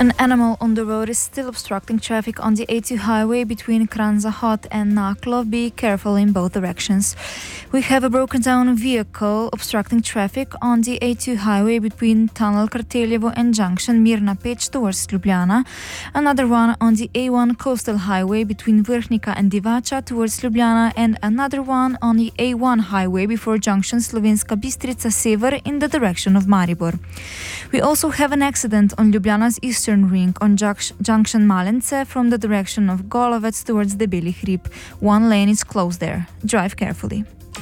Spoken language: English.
An animal on the road is still obstructing traffic on the A2 highway between Kranza-Hot and Naklo. Be careful in both directions. We have a broken down vehicle obstructing traffic on the A2 highway between Tunnel Karteljevo and Junction Mirna Pech towards Ljubljana. Another one on the A1 coastal highway between Vrhnika and Divača towards Ljubljana, and another one on the A1 highway before Junction Slovenska Bistrica Sever in the direction of Maribor. We also have an accident on Ljubljana's eastern ring on Junction Malence from the direction of Golovec towards the Beli Hrib. One lane is closed there. Drive carefully.